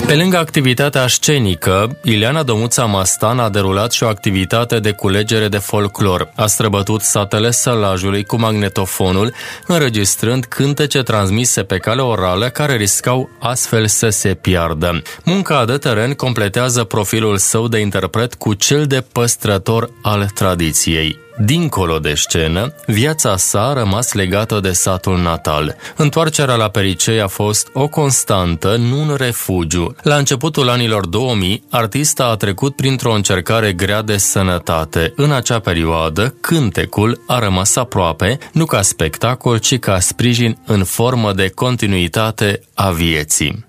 Pe lângă activitatea scenică, Ileana Domuța-Mastan a derulat și o activitate de culegere de folclor. A străbătut satele Sălajului cu magnetofonul, înregistrând cântece transmise pe cale orală care riscau astfel să se piardă. Munca de teren completează profilul său de interpret cu cel de păstrător al tradiției. Dincolo de scenă, viața sa a rămas legată de satul natal. Întoarcerea la Pericei a fost o constantă, nu un refugiu. La începutul anilor 2000, artista a trecut printr-o încercare grea de sănătate. În acea perioadă, cântecul a rămas aproape, nu ca spectacol, ci ca sprijin în formă de continuitate a vieții.